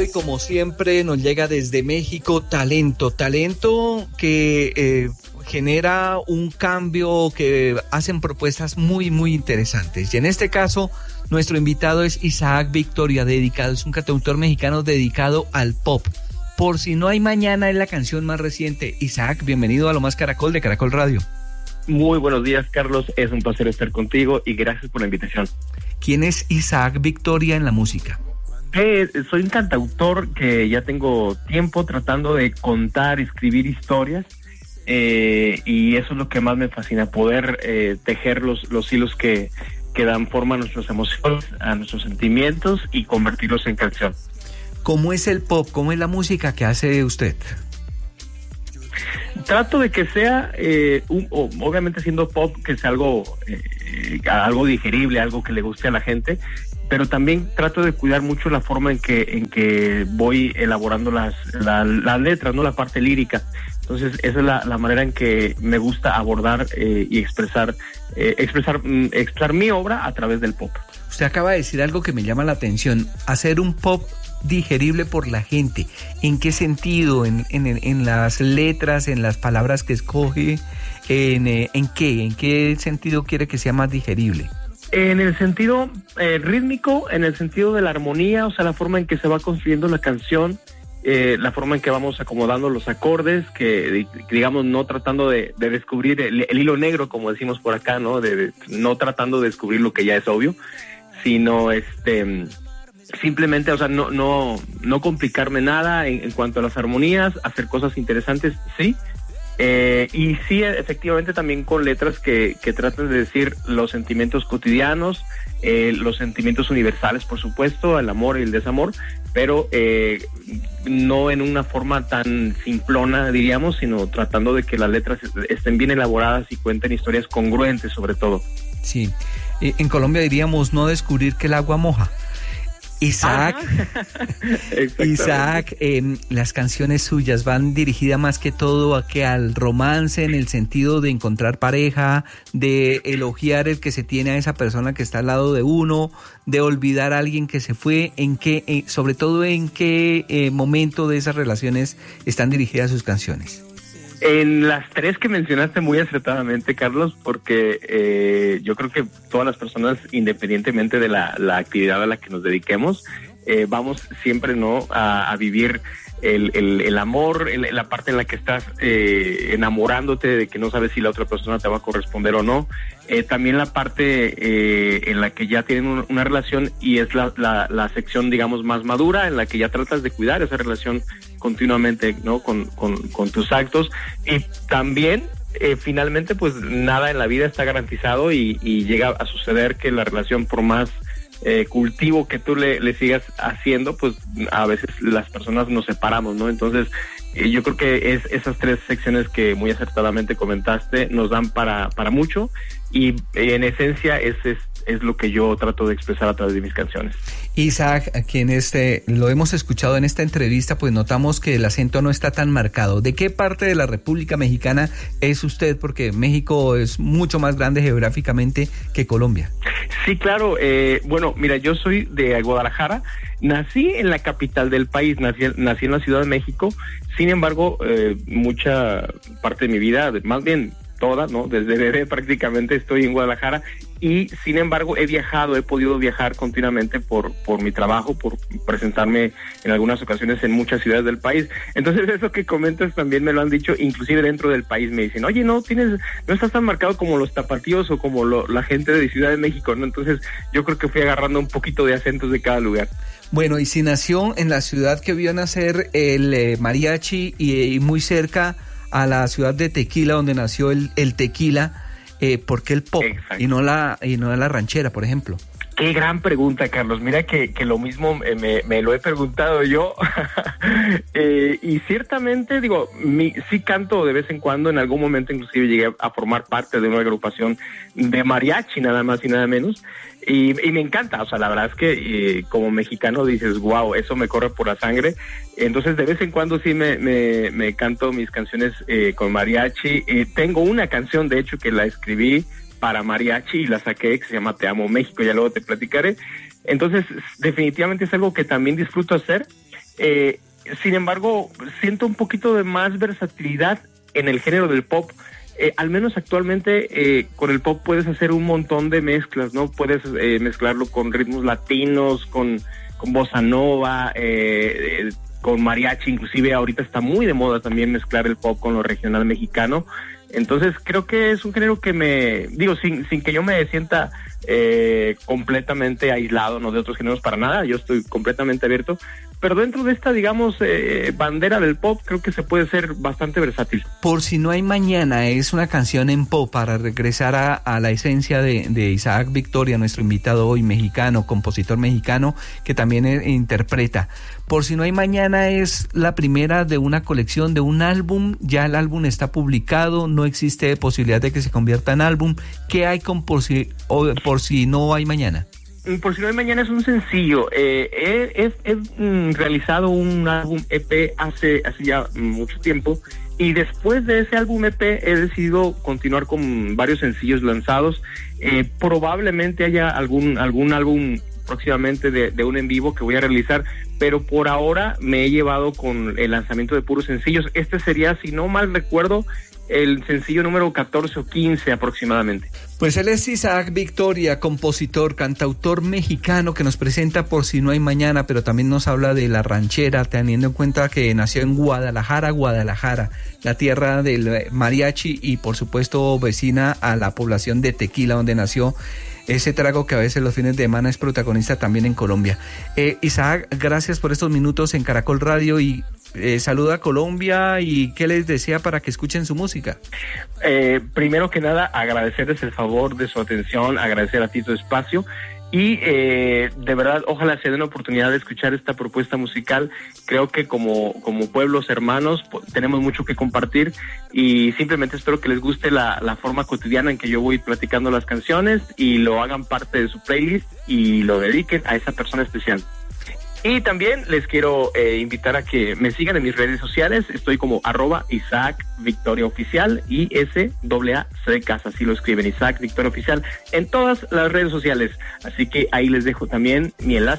hoy, como siempre, nos llega desde México talento que genera un cambio, que hacen propuestas muy, muy interesantes. Y en este caso, nuestro invitado es Isaac Victoria, es un cantautor mexicano dedicado al pop. Por si no hay mañana es la canción más reciente. Isaac, bienvenido a Lo Más Caracol de Caracol Radio. Muy buenos días, Carlos. Es un placer estar contigo y gracias por la invitación. ¿Quién es Isaac Victoria en la música? Soy un cantautor que ya tengo tiempo tratando de contar, escribir historias, y eso es lo que más me fascina, poder tejer los hilos que dan forma a nuestras emociones, a nuestros sentimientos y convertirlos en canción. ¿Cómo es el pop? ¿Cómo es la música que hace usted? Trato de que sea, obviamente siendo pop, que sea algo digerible, algo que le guste a la gente, pero también trato de cuidar mucho la forma en que voy elaborando las letras, ¿no? La parte lírica. Entonces esa es la manera en que me gusta abordar y expresar mi obra a través del pop. Usted acaba de decir algo que me llama la atención, hacer un pop digerible por la gente. ¿En qué sentido? ¿En las letras, en las palabras que escoge? ¿En qué sentido quiere que sea más digerible? En el sentido rítmico, en el sentido de la armonía, o sea, la forma en que se va construyendo la canción, la forma en que vamos acomodando los acordes, que digamos no tratando de descubrir el hilo negro, como decimos por acá, ¿no? No tratando de descubrir lo que ya es obvio, sino simplemente, o sea, no complicarme nada en cuanto a las armonías, hacer cosas interesantes, sí. Y sí, efectivamente también con letras que tratan de decir los sentimientos cotidianos, los sentimientos universales, por supuesto, el amor y el desamor, pero no en una forma tan simplona, diríamos, sino tratando de que las letras estén bien elaboradas y cuenten historias congruentes, sobre todo. Sí, en Colombia diríamos no descubrir que el agua moja. Isaac, las canciones suyas van dirigidas más que todo al romance, en el sentido de encontrar pareja, de elogiar el que se tiene a esa persona que está al lado de uno, de olvidar a alguien que se fue. Sobre todo en qué momento de esas relaciones están dirigidas sus canciones. En las tres que mencionaste muy acertadamente, Carlos, porque yo creo que todas las personas, independientemente de la actividad a la que nos dediquemos, vamos siempre, ¿no?, a vivir el amor, la parte en la que estás enamorándote de que no sabes si la otra persona te va a corresponder o no. También la parte en la que ya tienen una relación y es la sección, digamos, más madura, en la que ya tratas de cuidar esa relación continuamente, ¿no?, con tus actos. Y también finalmente, pues nada en la vida está garantizado y llega a suceder que la relación, por más cultivo que tú le sigas haciendo, pues a veces las personas nos separamos, ¿no? Entonces yo creo que esas tres secciones que muy acertadamente comentaste nos dan para mucho, y en esencia es lo que yo trato de expresar a través de mis canciones. Isaac, a quien lo hemos escuchado en esta entrevista, pues notamos que el acento no está tan marcado. ¿De qué parte de la República Mexicana es usted? Porque México es mucho más grande geográficamente que Colombia. Sí, claro. Bueno, mira, yo soy de Guadalajara. Nací en la capital del país, nací en la Ciudad de México. Sin embargo, mucha parte de mi vida, más bien toda, ¿no?, desde bebé prácticamente estoy en Guadalajara, y sin embargo he podido viajar continuamente por mi trabajo, por presentarme en algunas ocasiones en muchas ciudades del país. Entonces eso que comentas también me lo han dicho, inclusive dentro del país me dicen, oye, no estás tan marcado como los tapatíos o como la gente de Ciudad de México, ¿no? Entonces yo creo que fui agarrando un poquito de acentos de cada lugar. Bueno, y si nació en la ciudad que vio nacer el mariachi y muy cerca a la ciudad de Tequila, donde nació el tequila, ¿por qué el pop? Exacto. y no la ranchera, por ejemplo? Qué gran pregunta, Carlos. Mira que lo mismo me lo he preguntado yo. Y ciertamente, digo, sí canto de vez en cuando. En algún momento inclusive llegué a formar parte de una agrupación de mariachi, nada más y nada menos. Y me encanta, o sea, la verdad es que como mexicano dices, wow, eso me corre por la sangre. Entonces de vez en cuando sí me canto mis canciones con mariachi. Tengo una canción, de hecho, que la escribí para mariachi y la saqué, que se llama Te Amo México, ya luego te platicaré. Entonces definitivamente es algo que también disfruto hacer. Sin embargo, siento un poquito de más versatilidad en el género del pop. Al menos actualmente con el pop puedes hacer un montón de mezclas, ¿no? Puedes mezclarlo con ritmos latinos, con bossa nova, con mariachi. Inclusive ahorita está muy de moda también mezclar el pop con lo regional mexicano. Entonces creo que es un género que sin que yo me sienta completamente aislado, no de otros géneros para nada, yo estoy completamente abierto, pero dentro de esta, digamos, bandera del pop, creo que se puede ser bastante versátil. Por si no hay mañana, es una canción en pop para regresar a la esencia de Isaac Victoria, nuestro invitado hoy, mexicano, compositor mexicano, que también interpreta. Por si no hay mañana es la primera de una colección, de un álbum. Ya el álbum está publicado, no existe posibilidad de que se convierta en álbum. ¿Qué hay con por si no hay mañana? Por si no hay mañana es un sencillo. He realizado un álbum EP hace ya mucho tiempo, y después de ese álbum EP he decidido continuar con varios sencillos lanzados. Probablemente haya algún álbum próximamente de un en vivo que voy a realizar, pero por ahora me he llevado con el lanzamiento de puros sencillos. Este sería, si no mal recuerdo, el sencillo número 14 o 15 aproximadamente. Pues él es Isaac Victoria, compositor, cantautor mexicano, que nos presenta Por si no hay mañana, pero también nos habla de la ranchera, teniendo en cuenta que nació en Guadalajara, la tierra del mariachi y por supuesto vecina a la población de Tequila, donde nació ese trago que a veces los fines de semana es protagonista también en Colombia. Isaac, gracias por estos minutos en Caracol Radio y saluda a Colombia. ¿Y qué les desea para que escuchen su música? Primero que nada, agradecerles el favor de su atención, agradecer a ti tu espacio y de verdad, ojalá se den la oportunidad de escuchar esta propuesta musical. Creo que como pueblos hermanos tenemos mucho que compartir y simplemente espero que les guste la forma cotidiana en que yo voy platicando las canciones y lo hagan parte de su playlist y lo dediquen a esa persona especial. Y también les quiero invitar a que me sigan en mis redes sociales. Estoy como @IsaacVictoriaOficial, ISAAC, así lo escriben, Isaac Victoria Oficial, en todas las redes sociales. Así que ahí les dejo también mi enlace